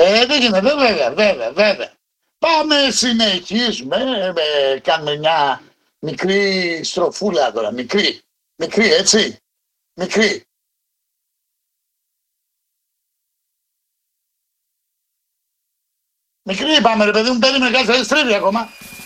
Δεν γίνεται, βέβαια. Πάμε, συνεχίζουμε, κάνουμε μια μικρή στροφούλα τώρα, μικρή, έτσι, μικρή. Μικρή είπαμε ρε παιδί μου, περίμενε, κάτσε, στρίβει ακόμα.